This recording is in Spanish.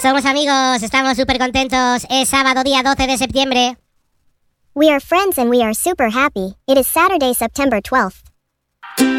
Somos amigos, estamos súper contentos. Es sábado, día 12 de septiembre. We are friends and we are super happy. It is Saturday, September 12th.